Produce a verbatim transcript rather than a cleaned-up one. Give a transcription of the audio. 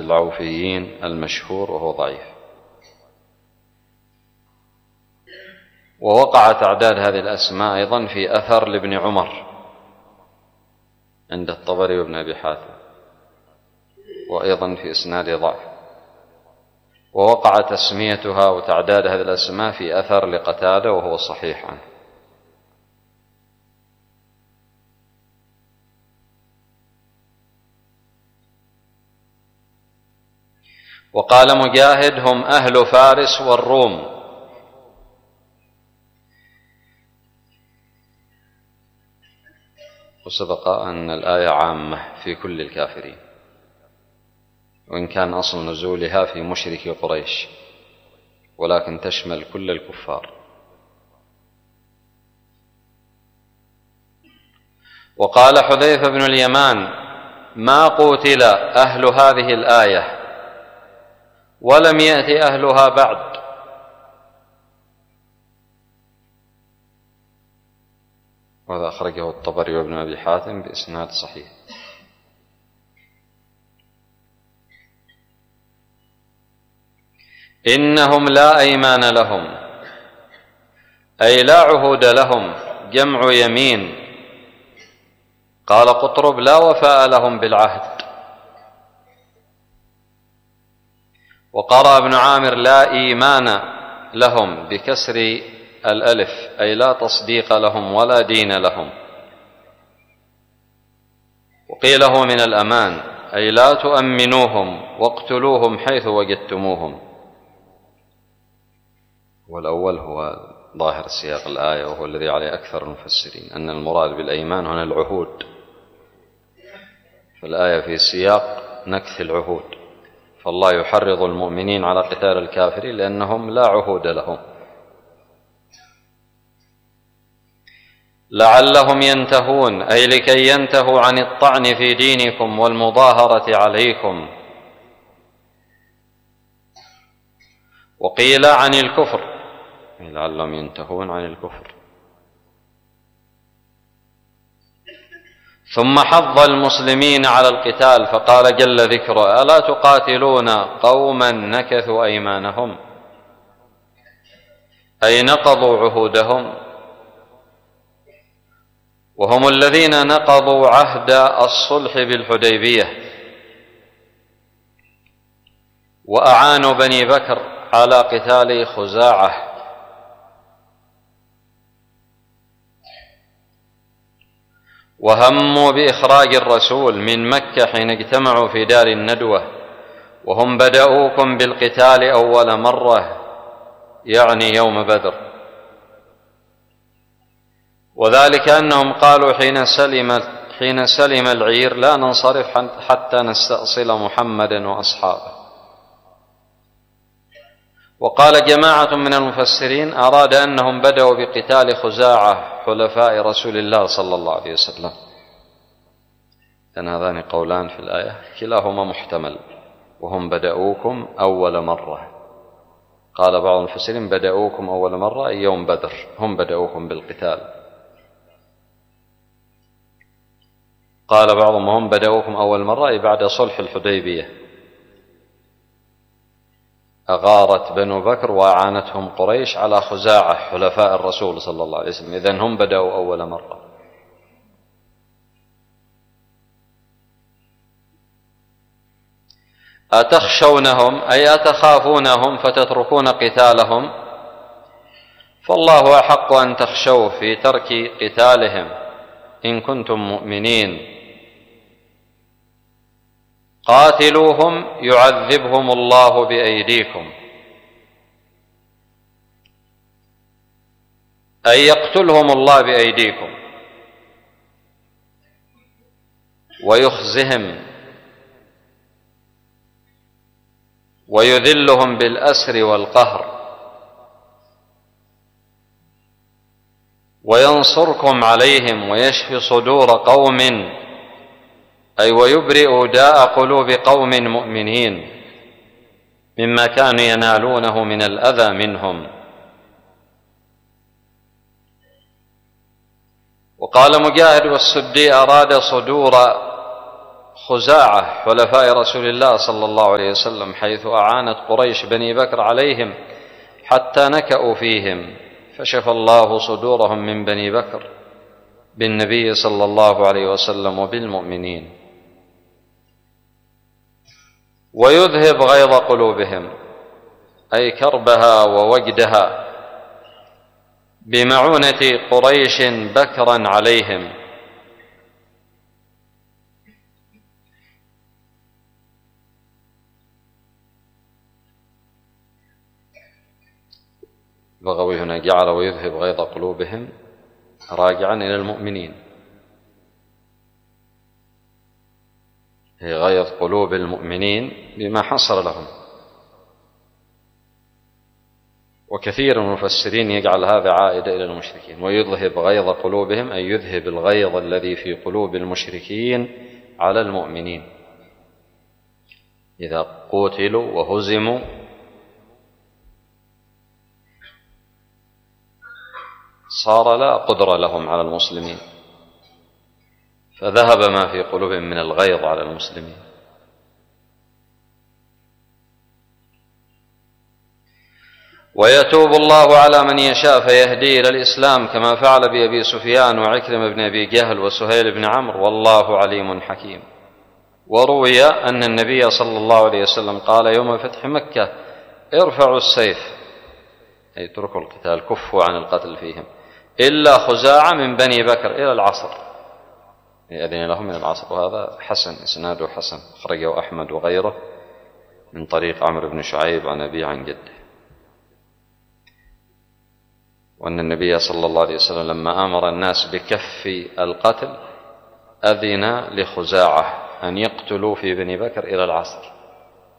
العوفيين المشهور وهو ضعيف. ووقع تعداد هذه الأسماء أيضا في أثر لابن عمر عند الطبري وابن أبي حاتم، وأيضا في إسناد ضعف. ووقع تسميتها وتعداد هذه الأسماء في أثر لقتادة وهو صحيح عنه. وقال مجاهد: هم أهل فارس والروم. وسبق أن الآية عامة في كل الكافرين، وإن كان أصل نزولها في مشرك قريش، ولكن تشمل كل الكفار. وقال حذيفة بن اليمان: ما قتل أهل هذه الآية ولم يأتي أهلها بعد. وهذا أخرجه الطبري وابن أبي حاتم بإسناد صحيح. إنهم لا أيمان لهم، أي لا عهود لهم، جمع يمين. قال قطرب: لا وفاء لهم بالعهد. وقرأ ابن عامر: لا إيمان لهم بكسر الألف، أي لا تصديق لهم ولا دين لهم. وقيل هو من الأمان، أي لا تؤمنوهم واقتلوهم حيث وجدتموهم. والأول هو ظاهر سياق الآية، وهو الذي عليه أكثر المفسرين، أن المراد بالأيمان هنا العهود. فالآية في سياق نكث العهود، فالله يحرض المؤمنين على قتال الكافرين لأنهم لا عهود لهم. لعلهم ينتهون، أي لكي ينتهوا عن الطعن في دينكم والمظاهرة عليكم. وقيل عن الكفر، لعلهم ينتهون عن الكفر. ثم حض المسلمين على القتال فقال جل ذكره: ألا تقاتلون قوما نكثوا أيمانهم، أي نقضوا عهودهم، وهم الذين نقضوا عهد الصلح بالحديبية وأعانوا بني بكر على قتال خزاعة. وهموا بإخراج الرسول من مكة حين اجتمعوا في دار الندوة، وهم بدأوكم بالقتال أول مرة، يعني يوم بدر. وذلك أنهم قالوا حين سلم, حين سلم العير: لا ننصرف حتى نستأصل محمدا وأصحابه. وقال جماعة من المفسرين: أراد أنهم بدأوا بقتال خزاعة حلفاء رسول الله صلى الله عليه وسلم. لأن هذان قولان في الآية كلاهما محتمل، وهم بدأوكم أول مرة. قال بعض المفسرين: بدأوكم أول مرة أي يوم بدر، هم بدأوكم بالقتال. قال بعضهم: هم بدأوكم أول مرة أي بعد صلح الحديبية، أغارت بنو بكر وأعانتهم قريش على خزاعة حلفاء الرسول صلى الله عليه وسلم، إذن هم بدأوا أول مرة. أتخشونهم، أي أتخافونهم فتتركون قتالهم، فالله أحق أن تخشوه في ترك قتالهم إن كنتم مؤمنين. قاتلوهم يعذبهم الله بأيديكم، أي يقتلهم الله بأيديكم ويخزهم ويذلهم بالأسر والقهر، وينصركم عليهم ويشفي صدور قوم، أي ويبرئ داء قلوب قوم مؤمنين مما كانوا ينالونه من الأذى منهم. وقال مجاهد والسدي: أراد صدور خزاعة حلفاء رسول الله صلى الله عليه وسلم، حيث أعانت قريش بني بكر عليهم حتى نكأوا فيهم، فشفى الله صدورهم من بني بكر بالنبي صلى الله عليه وسلم وبالمؤمنين. ويذهب غيظ قلوبهم، أي كربها ووجدها، بمعونة قريش بكرا عليهم. بغوي هنا جعل ويذهب غيظ قلوبهم راجعا إلى المؤمنين، هي غيظ قلوب المؤمنين بما حصل لهم. وكثير من المفسرين يجعل هذا عائدة إلى المشركين، ويذهب غيظ قلوبهم أي يذهب الغيظ الذي في قلوب المشركين على المؤمنين إذا قتلوا وهزموا صار لا قدرة لهم على المسلمين، فذهب ما في قلوبهم من الغيظ على المسلمين. ويتوب الله على من يشاء فيهديه إلى الإسلام، كما فعل بأبي سفيان وعكرمة بن أبي جهل وسهيل بن عمرو، والله عليم حكيم. وروي أن النبي صلى الله عليه وسلم قال يوم فتح مكة: ارفعوا السيف، أي اتركوا القتال، كفوا عن القتل فيهم، إلا خزاعة من بني بكر إلى العصر، يأذن لهم من العصر. وهذا حسن، إسناده حسن، أخرجه أحمد وغيره من طريق عمرو بن شعيب عن أبي عن جده. وأن النبي صلى الله عليه وسلم لما أمر الناس بكف القتل أذن لخزاعة أن يقتلوا في بني بكر إلى العصر.